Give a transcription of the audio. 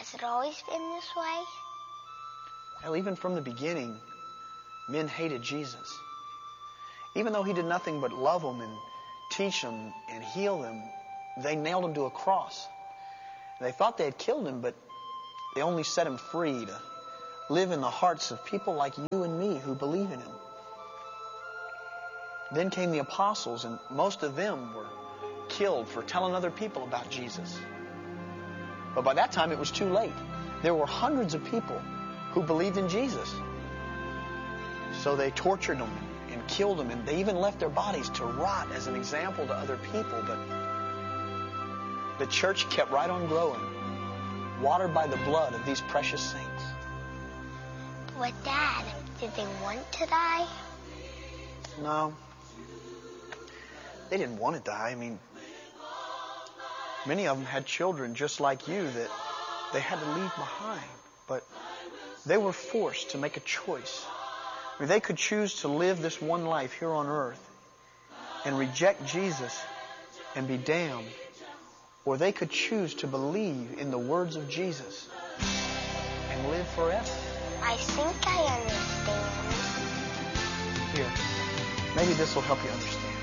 Has it always been this way? Well, even from the beginning, men hated Jesus. Even though he did nothing but love them and teach them and heal them, they nailed him to a cross. They thought they had killed him, but they only set him free to live in the hearts of people like you and me who believe in him. Then came the apostles, and most of them were killed for telling other people about Jesus. But by that time, it was too late. There were hundreds of people who believed in Jesus. So they tortured them and killed them, and they even left their bodies to rot as an example to other people. But the church kept right on growing, watered by the blood of these precious saints. But Dad, did they want to die? No. They didn't want to die. I mean, many of them had children just like you that they had to leave behind. But they were forced to make a choice. I mean, they could choose to live this one life here on earth and reject Jesus and be damned. Or they could choose to believe in the words of Jesus and live forever. I think I understand. Here, maybe this will help you understand.